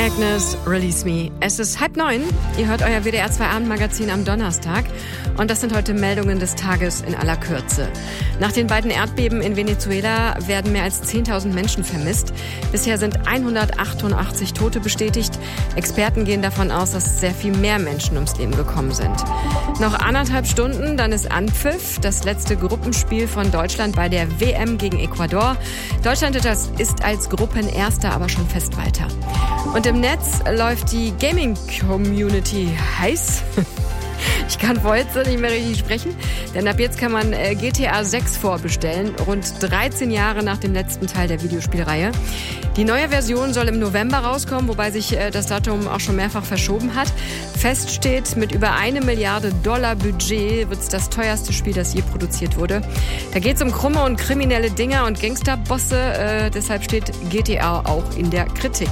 Agnes, Release Me. Es ist 8:30. Ihr hört euer WDR 2 Abendmagazin am Donnerstag. Und das sind heute Meldungen des Tages in aller Kürze. Nach den beiden Erdbeben in Venezuela werden mehr als 10.000 Menschen vermisst. Bisher sind 188 Tote bestätigt. Experten gehen davon aus, dass sehr viel mehr Menschen ums Leben gekommen sind. Noch 1,5 Stunden, dann ist Anpfiff. Das letzte Gruppenspiel von Deutschland bei der WM gegen Ecuador. Deutschland ist als Gruppenerster aber schon fest weiter. Und im Netz läuft die Gaming-Community heiß. Ich kann vor jetzt nicht mehr richtig sprechen, denn ab jetzt kann man GTA 6 vorbestellen, rund 13 Jahre nach dem letzten Teil der Videospielreihe. Die neue Version soll im November rauskommen, wobei sich das Datum auch schon mehrfach verschoben hat. Fest steht, mit über $1 Milliarde Budget wird es das teuerste Spiel, das je produziert wurde. Da geht es um krumme und kriminelle Dinger und Gangsterbosse, deshalb steht GTA auch in der Kritik.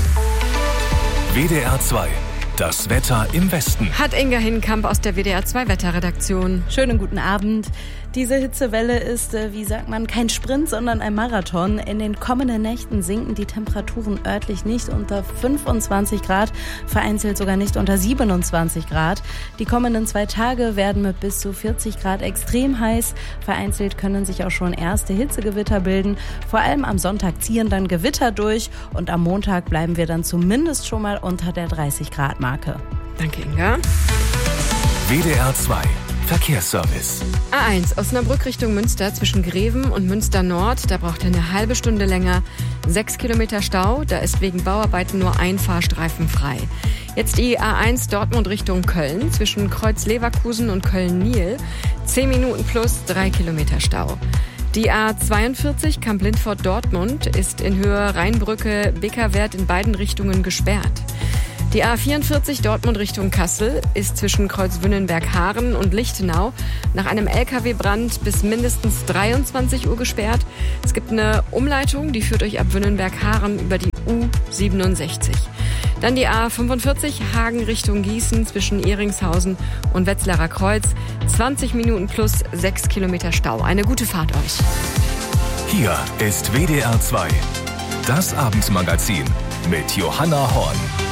WDR 2. Das Wetter im Westen. Hat Inga Hinkamp aus der WDR 2 Wetterredaktion. Schönen guten Abend. Diese Hitzewelle ist, kein Sprint, sondern ein Marathon. In den kommenden Nächten sinken die Temperaturen örtlich nicht unter 25 Grad, vereinzelt sogar nicht unter 27 Grad. Die kommenden 2 Tage werden mit bis zu 40 Grad extrem heiß. Vereinzelt können sich auch schon erste Hitzegewitter bilden. Vor allem am Sonntag ziehen dann Gewitter durch und am Montag bleiben wir dann zumindest schon mal unter der 30 Grad Marke. Danke, Inga. WDR 2. Verkehrsservice. A1 Osnabrück Richtung Münster zwischen Greven und Münster Nord. Da braucht ihr eine halbe Stunde länger. 6 Kilometer Stau. Da ist wegen Bauarbeiten nur ein Fahrstreifen frei. Jetzt die A1 Dortmund Richtung Köln zwischen Kreuz Leverkusen und Köln-Niel. 10 Minuten plus 3 Kilometer Stau. Die A42 Kamp-Lindfort Dortmund ist in Höhe Rheinbrücke Beckerwerth in beiden Richtungen gesperrt. Die A44 Dortmund Richtung Kassel ist zwischen Kreuz-Wünnenberg-Haaren und Lichtenau nach einem LKW-Brand bis mindestens 23 Uhr gesperrt. Es gibt eine Umleitung, die führt euch ab Wünnenberg-Haaren über die U67. Dann die A45 Hagen Richtung Gießen zwischen Ehringshausen und Wetzlarer Kreuz. 20 Minuten plus 6 Kilometer Stau. Eine gute Fahrt euch. Hier ist WDR 2. Das Abendmagazin mit Johanna Horn.